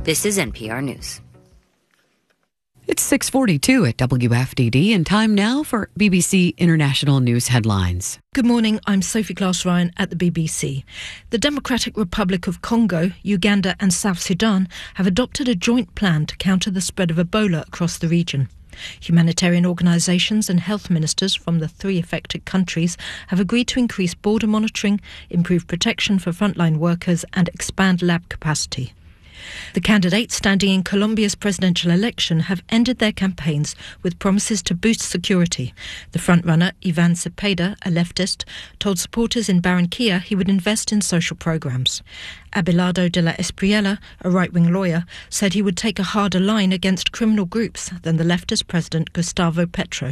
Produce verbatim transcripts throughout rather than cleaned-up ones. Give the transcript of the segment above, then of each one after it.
This is N P R News. It's six forty-two at W F D D, and time now for B B C International News headlines. Good morning, I'm Sophie Glass-Ryan at the B B C. The Democratic Republic of Congo, Uganda and South Sudan have adopted a joint plan to counter the spread of Ebola across the region. Humanitarian organisations and health ministers from the three affected countries have agreed to increase border monitoring, improve protection for frontline workers and expand lab capacity. The candidates standing in Colombia's presidential election have ended their campaigns with promises to boost security. The frontrunner, Ivan Cepeda, a leftist, told supporters in Barranquilla he would invest in social programmes. Abelardo de la Espriella, a right-wing lawyer, said he would take a harder line against criminal groups than the leftist president Gustavo Petro.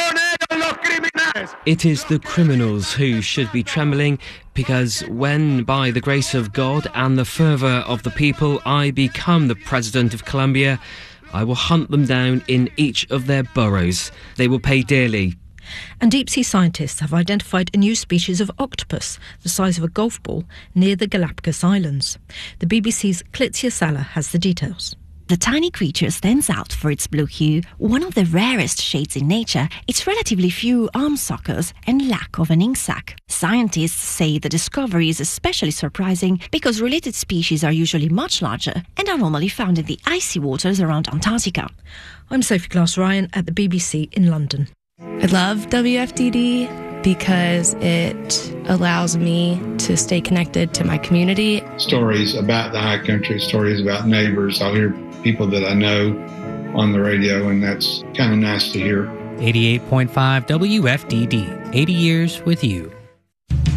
It is the criminals who should be trembling, because when, by the grace of God and the fervour of the people, I become the President of Colombia, I will hunt them down in each of their boroughs. They will pay dearly. And deep-sea scientists have identified a new species of octopus, the size of a golf ball, near the Galapagos Islands. The B B C's Clitzia Sala has the details. The tiny creature stands out for its blue hue, one of the rarest shades in nature, its relatively few arm suckers and lack of an ink sac. Scientists say the discovery is especially surprising because related species are usually much larger and are normally found in the icy waters around Antarctica. I'm Sophie Glass-Ryan at the B B C in London. I love W F D D because it allows me to stay connected to my community. Stories about the high country, stories about neighbors. I'll hear people that I know on the radio, and that's kind of nice to hear. eighty-eight point five W F D D, eighty years with you.